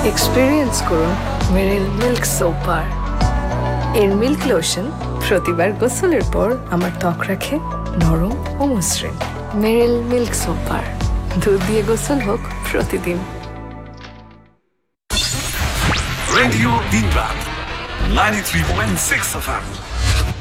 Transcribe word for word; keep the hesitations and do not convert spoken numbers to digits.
Experience করুন মেরিল milk soap bar. এর milk lotion প্রতিবার গোসলের পর আমার ত্বক রাখে নরম ও মসৃণ। মেরিল মিল্ক সোপ বার, দুধ দিয়ে গোসল হোক প্রতিদিন। রেডিও দিনরাত ninety three point six F M.